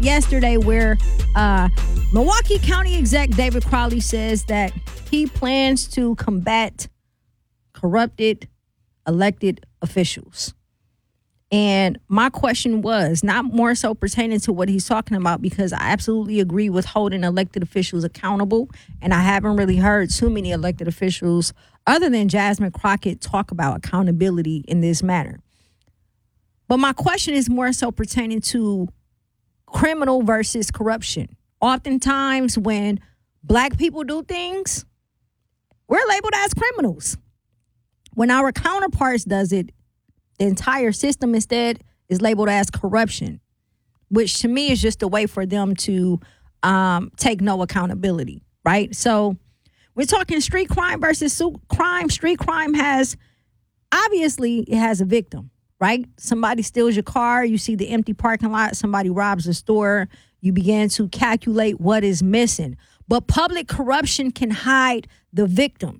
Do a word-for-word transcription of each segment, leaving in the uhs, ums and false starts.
yesterday where uh, Milwaukee County Exec David Crowley says that he plans to combat corrupted elected officials. And my question was not more so pertaining to what he's talking about, because I absolutely agree with holding elected officials accountable. And I haven't really heard too many elected officials other than Jasmine Crockett talk about accountability in this manner. But my question is more so pertaining to criminal versus corruption. Oftentimes when black people do things, we're labeled as criminals. When our counterparts does it, the entire system instead is labeled as corruption, which to me is just a way for them to um, take no accountability, right? So we're talking street crime versus su- crime. Street crime has, obviously, it has a victim, right? Somebody steals your car. You see the empty parking lot. Somebody robs the store. You begin to calculate what is missing. But public corruption can hide the victim.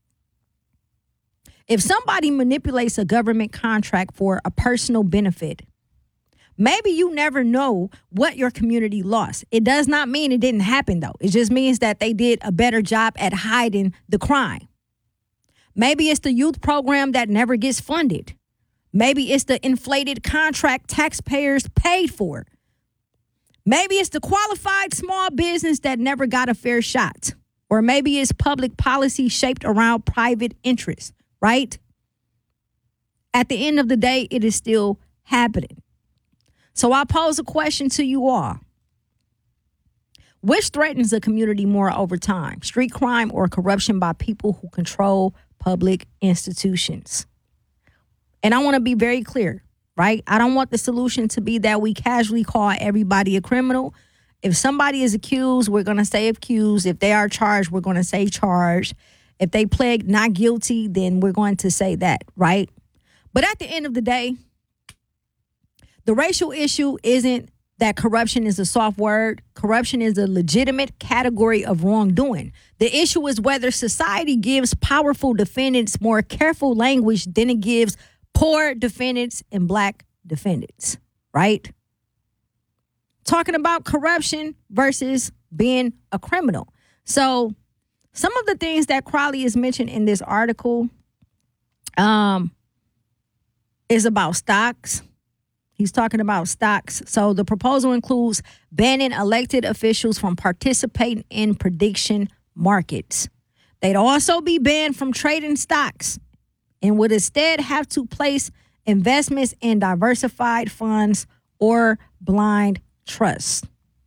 If somebody manipulates a government contract for a personal benefit, maybe you never know what your community lost. It does not mean it didn't happen, though. It just means that they did a better job at hiding the crime. Maybe it's the youth program that never gets funded. Maybe it's the inflated contract taxpayers paid for. Maybe it's the qualified small business that never got a fair shot. Or maybe it's public policy shaped around private interests. Right? At the end of the day, it is still happening. So I pose a question to you all. Which threatens a community more over time? Street crime or corruption by people who control public institutions? And I want to be very clear, right? I don't want the solution to be that we casually call everybody a criminal. If somebody is accused, we're going to say accused. If they are charged, we're going to say charged. If they pled not guilty, then we're going to say that, right? But at the end of the day, the racial issue isn't that corruption is a soft word. Corruption is a legitimate category of wrongdoing. The issue is whether society gives powerful defendants more careful language than it gives poor defendants and black defendants, right? Talking about corruption versus being a criminal. So some of the things that Crowley is mentioned in this article um, is about stocks. He's talking about stocks. So the proposal includes banning elected officials from participating in prediction markets. They'd also be banned from trading stocks and would instead have to place investments in diversified funds or blind trusts.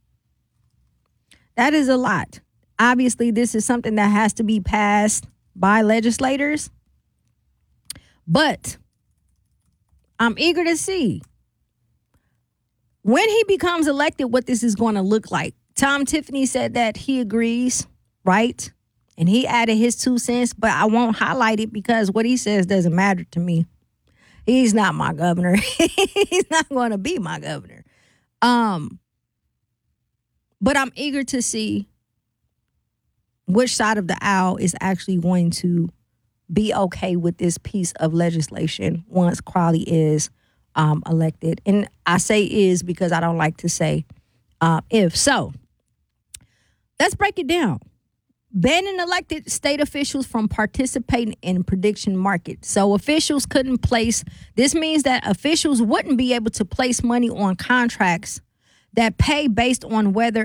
That is a lot. Obviously, this is something that has to be passed by legislators. But I'm eager to see when he becomes elected what this is going to look like. Tom Tiffany said that he agrees, right? And he added his two cents, but I won't highlight it because what he says doesn't matter to me. He's not my governor. He's not going to be my governor. Um, but I'm eager to see which side of the aisle is actually going to be okay with this piece of legislation once Crowley is um, elected. And I say is because I don't like to say uh, if. So let's break it down. Banning elected state officials from participating in prediction markets. So officials couldn't place, this means that officials wouldn't be able to place money on contracts that pay based on whether